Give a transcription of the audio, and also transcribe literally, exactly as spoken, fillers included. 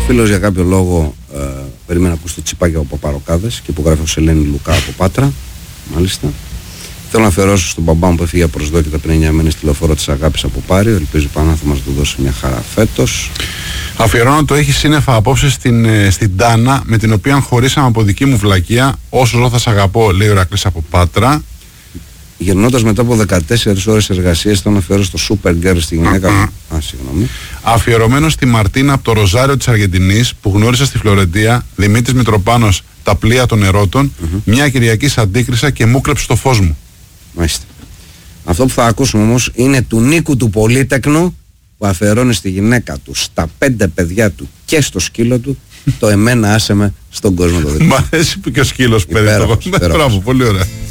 φίλος για κάποιο λόγο ε, περίμενε να ακούσει το τσιπάκι από Παπαροκάδες και που γράφει ο Σελένη Λουκά από Πάτρα. Μάλιστα. Θέλω να αφιερώσω στον μπαμπά μου που έφυγε απροσδόκητα πριν εννιά μήνες τη λεωφόρο της αγάπης από Πάριο. Ελπίζω πάνω θα μας το δώσει μια χαρά φέτος. Αφιερώνω το έχει σύννεφα απόψε στην, στην Τάνα, με την οποία χωρίσαμε από δική μου βλακεία. Όσο ζω θα σ' αγαπώ, λέει ο Ηρακλής από Πάτρα. Γυρνώντας μετά από δεκατέσσερις ώρες εργασίας, θέλω να αφιερώσω στο Super Girl στη γυναίκα μου. Α, συγγνώμη. Αφιερωμένο στη Μαρτίνα από το Ροζάριο της Αργεντινής που γνώρισα στη Φλωρεντία, Δημήτρης Μητροπάνος, τα πλοία των ερώτων. Mm-hmm. Μια Κυριακή σ' αντίκρισα και μου κλέψε το φως μου. Μάλιστα. Αυτό που θα ακούσουμε όμως είναι του Νίκου του Πολύτεκνου, που αφιερώνει στη γυναίκα του, στα πέντε παιδιά του και στο σκύλο του το εμένα άσε με στον κόσμο το δικό. Μ' αρέσει που και ο σκύλος παιδί. Μπράβο, πολύ ωραία.